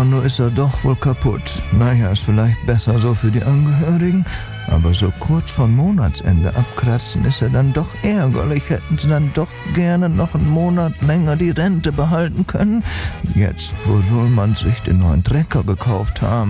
nur ist er doch wohl kaputt. Naja, ist vielleicht besser so für die Angehörigen, aber so kurz vor Monatsende abkratzen ist er dann doch ärgerlich. Hätten sie dann doch gerne noch einen Monat länger die Rente behalten können. Jetzt, wo Ruhlmann sich den neuen Trecker gekauft haben.